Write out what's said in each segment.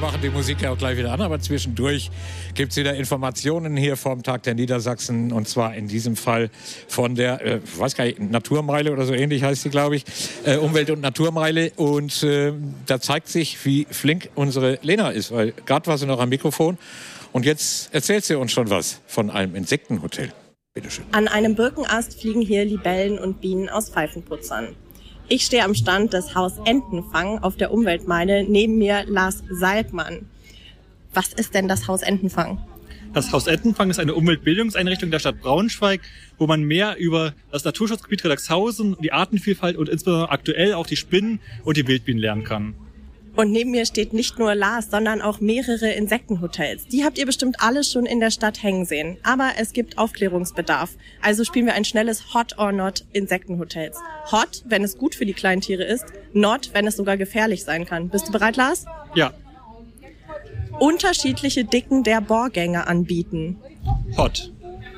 machen die Musik ja auch gleich wieder an, aber zwischendurch gibt es wieder Informationen hier vom Tag der Niedersachsen und zwar in diesem Fall von der, weiß gar nicht, Naturmeile oder so ähnlich heißt sie, glaube ich, Umwelt- und Naturmeile und da zeigt sich, wie flink unsere Lena ist, weil gerade war sie noch am Mikrofon und jetzt erzählt sie uns schon was von einem Insektenhotel. Bitteschön. An einem Birkenast fliegen hier Libellen und Bienen aus Pfeifenputzern. Ich stehe am Stand des Haus Entenfang auf der Umweltmeile, neben mir Lars Salkmann. Was ist denn das Haus Entenfang? Das Haus Entenfang ist eine Umweltbildungseinrichtung der Stadt Braunschweig, wo man mehr über das Naturschutzgebiet Riddagshausen, die Artenvielfalt und insbesondere aktuell auch die Spinnen und die Wildbienen lernen kann. Und neben mir steht nicht nur Lars, sondern auch mehrere Insektenhotels. Die habt ihr bestimmt alle schon in der Stadt hängen sehen. Aber es gibt Aufklärungsbedarf. Also spielen wir ein schnelles Hot or Not Insektenhotels. Hot, wenn es gut für die kleinen Tiere ist. Not, wenn es sogar gefährlich sein kann. Bist du bereit, Lars? Ja. Unterschiedliche Dicken der Bohrgänge anbieten. Hot.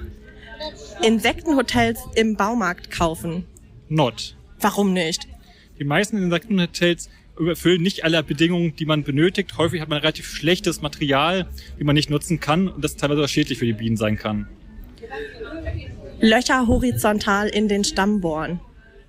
Insektenhotels im Baumarkt kaufen. Not. Warum nicht? Die meisten Insektenhotels erfüllen nicht alle Bedingungen, die man benötigt. Häufig hat man relativ schlechtes Material, die man nicht nutzen kann und das teilweise auch schädlich für die Bienen sein kann. Löcher horizontal in den Stamm bohren.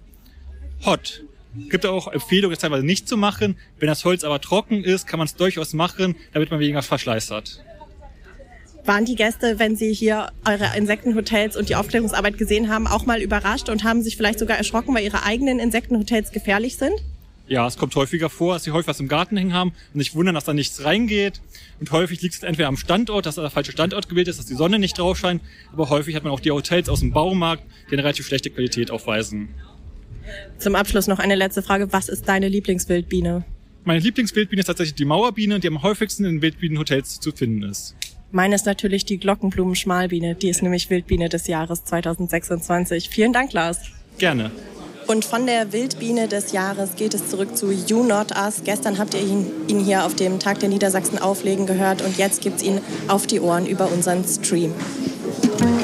Hot. Gibt auch Empfehlungen, das teilweise nicht zu machen. Wenn das Holz aber trocken ist, kann man es durchaus machen, damit man weniger Verschleiß hat. Waren die Gäste, wenn sie hier eure Insektenhotels und die Aufklärungsarbeit gesehen haben, auch mal überrascht und haben sich vielleicht sogar erschrocken, weil ihre eigenen Insektenhotels gefährlich sind? Ja, es kommt häufiger vor, dass sie häufig was im Garten hängen haben und sich wundern, dass da nichts reingeht. Und häufig liegt es entweder am Standort, dass da der falsche Standort gewählt ist, dass die Sonne nicht drauf scheint. Aber häufig hat man auch die Hotels aus dem Baumarkt, die eine relativ schlechte Qualität aufweisen. Zum Abschluss noch eine letzte Frage. Was ist deine Lieblingswildbiene? Meine Lieblingswildbiene ist tatsächlich die Mauerbiene, die am häufigsten in Wildbienenhotels zu finden ist. Meine ist natürlich die Glockenblumenschmalbiene. Die ist nämlich Wildbiene des Jahres 2026. Vielen Dank, Lars. Gerne. Und von der Wildbiene des Jahres geht es zurück zu You Not Us. Gestern habt ihr ihn hier auf dem Tag der Niedersachsen auflegen gehört und jetzt gibt's ihn auf die Ohren über unseren Stream.